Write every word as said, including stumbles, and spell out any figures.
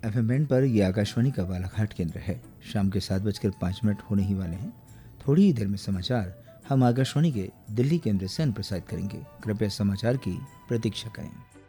F M band पर यह आकाशवाणी का बालाघाट केंद्र है। शाम के सात बजकर पाँच मिनट होने ही वाले हैं। थोड़ी ही देर में समाचार हम आकाशवाणी के दिल्ली केंद्र से प्रसारित करेंगे। कृपया समाचार की प्रतीक्षा करें।